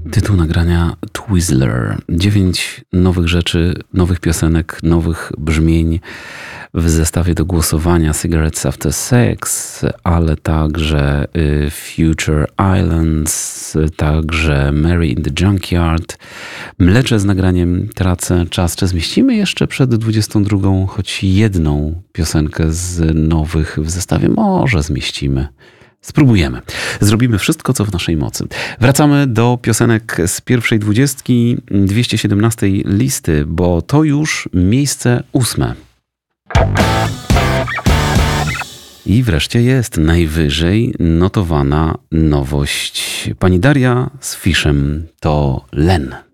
Tytuł nagrania Twizzler. 9 nowych rzeczy, nowych piosenek, nowych brzmień w zestawie do głosowania Cigarettes After Sex, ale także Future Islands, także Mary in the Junkyard. Mlecze z nagraniem Tracę czas. Czy zmieścimy jeszcze przed 22 choć jedną piosenkę z nowych w zestawie? Może zmieścimy. Spróbujemy. Zrobimy wszystko, co w naszej mocy. Wracamy do piosenek z pierwszej 217 listy, bo to już miejsce 8. I wreszcie jest najwyżej notowana nowość. Pani Daria z Fishem to Len.